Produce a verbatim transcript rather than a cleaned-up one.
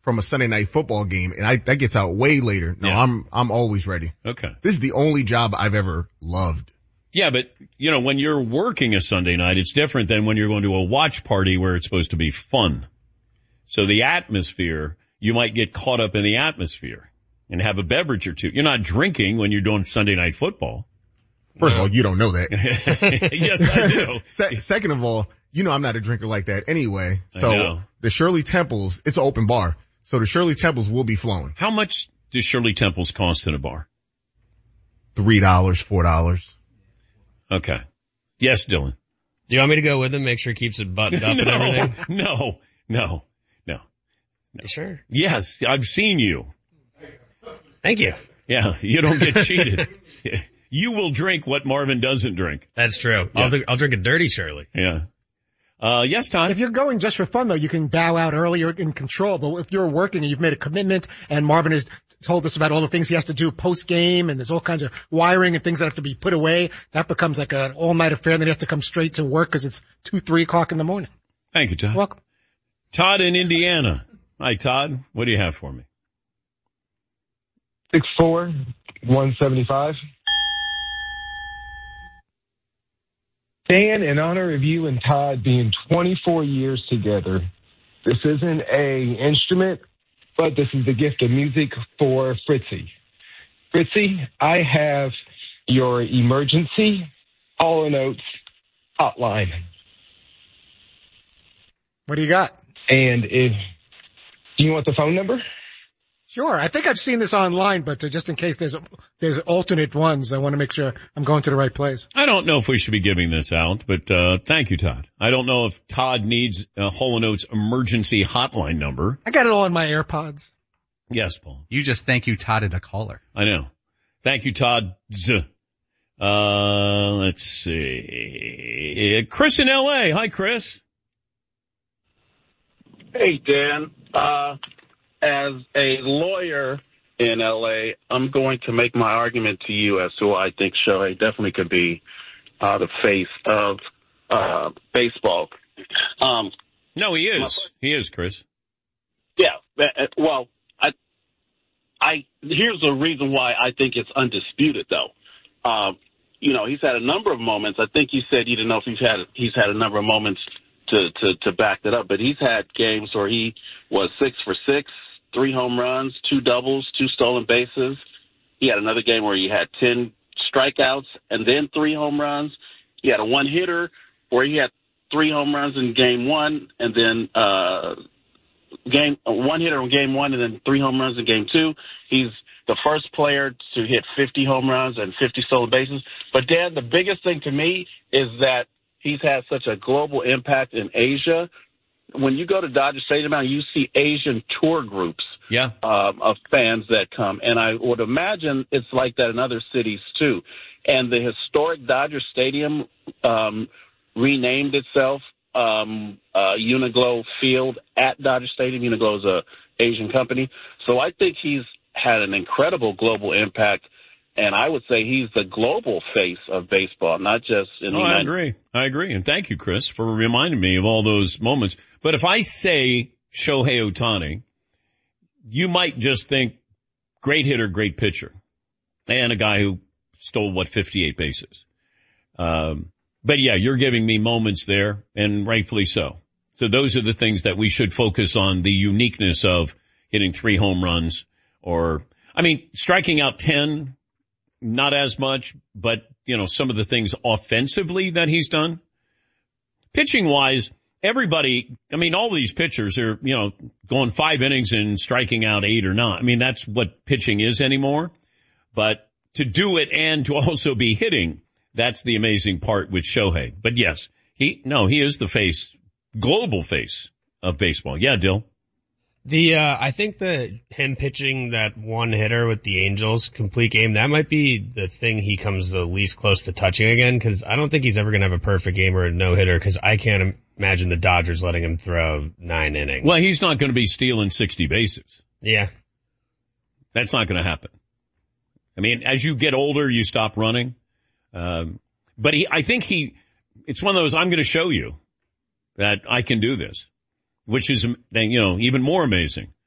from a Sunday night football game, and I, that gets out way later. No, yeah. I'm, I'm always ready. Okay. This is the only job I've ever loved. Yeah, but, you know, when you're working a Sunday night, it's different than when you're going to a watch party where it's supposed to be fun. So the atmosphere, you might get caught up in the atmosphere and have a beverage or two. You're not drinking when you're doing Sunday night football. First no. of all, you don't know that. Yes, I do. Se- second of all, you know I'm not a drinker like that anyway. So the Shirley Temples, it's an open bar. So the Shirley Temples will be flowing. How much does Shirley Temples cost in a bar? Three dollars, four dollars. Okay. Yes, Dylan. Do you want me to go with him? Make sure he keeps it buttoned up no, and everything? No, no, no, no. You sure? Yes, I've seen you. Thank you. Yeah, you don't get cheated. You will drink what Marvin doesn't drink. That's true. Yeah. I'll, th- I'll drink a dirty Shirley. Yeah. Uh, yes, Todd. If you're going just for fun, though, you can bow out early. You're in control. But if you're working and you've made a commitment, and Marvin has told us about all the things he has to do post game, and there's all kinds of wiring and things that have to be put away, that becomes like an all night affair. And then he has to come straight to work because it's two, three o'clock in the morning. Thank you, Todd. You're welcome. Todd in Indiana. Hi, Todd. What do you have for me? Six four, one seventy five. Dan, in honor of you and Todd being twenty-four years together, this isn't a instrument, but this is the gift of music for Fritzy. Fritzy, I have your emergency Hall and Oates hotline. What do you got? And if do you want the phone number? Sure. I think I've seen this online, but uh, just in case there's there's alternate ones, I want to make sure I'm going to the right place. I don't know if we should be giving this out, but uh thank you, Todd. I don't know if Todd needs a Hall and Oates emergency hotline number. I got it all in my AirPods. Yes, Paul. You just thank you, Todd, at a caller. I know. Thank you, Todd. Uh, let's see. Chris in L A. Hi, Chris. Hey, Dan. Uh, as a lawyer in L A, I'm going to make my argument to you as to why I think Shohei definitely could be uh, the face of uh, baseball. Um, no, he is. He is, Chris. Yeah. Well, I, I here's the reason why I think it's undisputed, though. Um, you know, he's had a number of moments. I think you said you didn't know if he's had he's had a number of moments to, to, to back that up, but he's had games where he was six for six, three home runs, two doubles, two stolen bases. He had another game where he had ten strikeouts and then three home runs. He had a one hitter where he had three home runs in game one and then uh, game uh, one hitter in game one and then three home runs in game two. He's the first player to hit fifty home runs and fifty stolen bases. But, Dan, the biggest thing to me is that he's had such a global impact in Asia. When you go to Dodger Stadium now, you see Asian tour groups yeah. um, of fans that come. And I would imagine it's like that in other cities, too. And the historic Dodger Stadium um, renamed itself um, uh, Uniglow Field at Dodger Stadium. Uniglow is a Asian company. So I think he's had an incredible global impact. And I would say he's the global face of baseball, not just in the oh, United I agree. I agree. And thank you, Chris, for reminding me of all those moments. But if I say Shohei Ohtani, you might just think great hitter, great pitcher, and a guy who stole, what, fifty-eight bases. Um, but, yeah, you're giving me moments there, and rightfully so. So those are the things that we should focus on, the uniqueness of hitting three home runs or, I mean, striking out ten. Not as much, but, you know, some of the things offensively that he's done. Pitching-wise, everybody, I mean, all these pitchers are, you know, going five innings and striking out eight or nine. I mean, that's what pitching is anymore. But to do it and to also be hitting, that's the amazing part with Shohei. But, yes, he, no, he is the face, global face of baseball. Yeah, Dill. The, uh, I think that him pitching that one hitter with the Angels complete game, that might be the thing he comes the least close to touching again, because I don't think he's ever going to have a perfect game or a no-hitter, because I can't imagine the Dodgers letting him throw nine innings. Well, he's not going to be stealing sixty bases. Yeah. That's not going to happen. I mean, as you get older, you stop running. Um, but he, I think he, it's one of those, I'm going to show you that I can do this. Which is, you know, even more amazing.